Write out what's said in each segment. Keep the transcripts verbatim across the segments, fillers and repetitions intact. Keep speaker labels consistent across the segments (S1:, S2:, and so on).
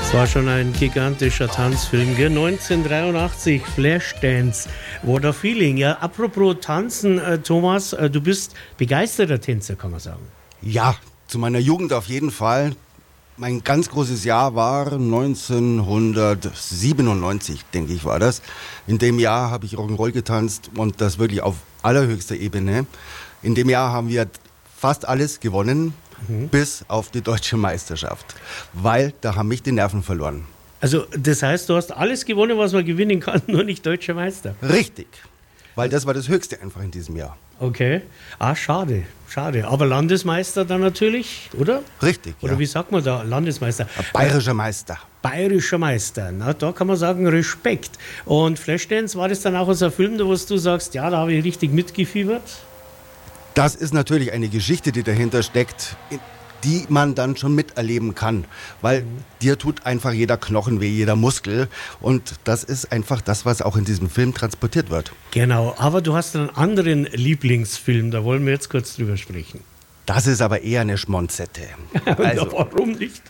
S1: Es war schon ein gigantischer Tanzfilm, gell? neunzehnhundertdreiundachtzig, Flashdance, What a Feeling. Ja, apropos Tanzen, äh, Thomas, äh, du bist begeisterter Tänzer, kann man sagen.
S2: Ja, zu meiner Jugend auf jeden Fall. Mein ganz großes Jahr war neunzehnhundertsiebenundneunzig, denke ich, war das. In dem Jahr habe ich Rock'n'Roll getanzt und das wirklich auf allerhöchster Ebene. In dem Jahr haben wir fast alles gewonnen. Mhm. Bis auf die deutsche Meisterschaft, weil da haben mich die Nerven verloren.
S1: Also das heißt, du hast alles gewonnen, was man gewinnen kann, nur nicht deutscher Meister?
S2: Richtig, weil das war das Höchste einfach in diesem Jahr.
S1: Okay, ah schade, schade. Aber Landesmeister dann natürlich, oder?
S2: Richtig,
S1: Oder
S2: ja.
S1: Wie sagt man da, Landesmeister?
S2: Ein bayerischer Meister.
S1: Bayerischer Meister, na da kann man sagen Respekt. Und Flashdance, war das dann auch so ein Film, wo du sagst, ja, da habe ich richtig mitgefiebert?
S2: Das ist natürlich eine Geschichte, die dahinter steckt, die man dann schon miterleben kann, weil dir tut einfach jeder Knochen weh, jeder Muskel und das ist einfach das, was auch in diesem Film transportiert wird.
S1: Genau, aber du hast einen anderen Lieblingsfilm, da wollen wir jetzt kurz drüber sprechen.
S2: Das ist aber eher eine Schmonzette.
S1: Also, warum nicht?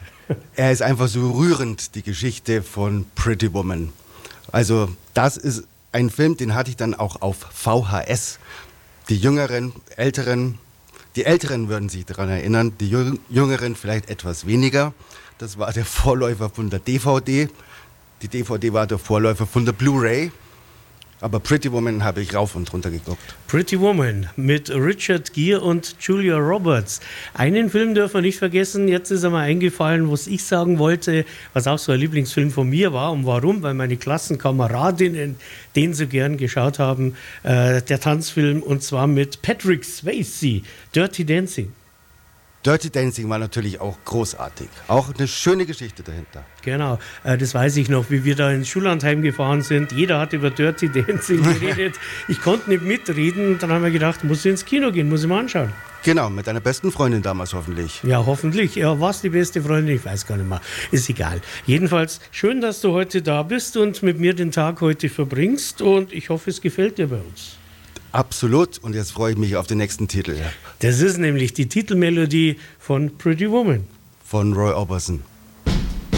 S2: Er ist einfach so rührend, die Geschichte von Pretty Woman. Also das ist ein Film, den hatte ich dann auch auf V H S. Die Jüngeren, Älteren, die Älteren würden sich daran erinnern, die Jüngeren vielleicht etwas weniger. Das war der Vorläufer von der D V D. Die D V D war der Vorläufer von der Blu-ray. Aber Pretty Woman habe ich rauf und runter geguckt.
S1: Pretty Woman mit Richard Gere und Julia Roberts. Einen Film dürfen wir nicht vergessen. Jetzt ist mir eingefallen, was ich sagen wollte, was auch so ein Lieblingsfilm von mir war. Und warum? Weil meine Klassenkameradinnen den so gern geschaut haben. Äh, der Tanzfilm, und zwar mit Patrick Swayze, Dirty Dancing.
S2: Dirty Dancing war natürlich auch großartig. Auch eine schöne Geschichte dahinter.
S1: Genau, äh, das weiß ich noch, wie wir da ins Schullandheim gefahren sind. Jeder hat über Dirty Dancing geredet. Ich konnte nicht mitreden. Dann haben wir gedacht, muss ich ins Kino gehen, muss ich mal anschauen.
S2: Genau, mit deiner besten Freundin damals hoffentlich.
S1: Ja, hoffentlich. Ja, was die beste Freundin? Ich weiß gar nicht mehr. Ist egal. Jedenfalls, schön, dass du heute da bist und mit mir den Tag heute verbringst. Und ich hoffe, es gefällt dir bei uns.
S2: Absolut. Und jetzt freue ich mich auf den nächsten Titel.
S1: Das ist nämlich die Titelmelodie von Pretty Woman.
S2: Von Roy Orbison.